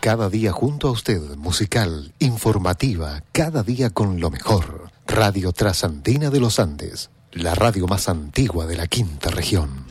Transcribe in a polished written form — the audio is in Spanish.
Cada día junto a usted, musical, informativa, cada día con lo mejor. Radio Trasandina de los Andes, la radio más antigua de la quinta región.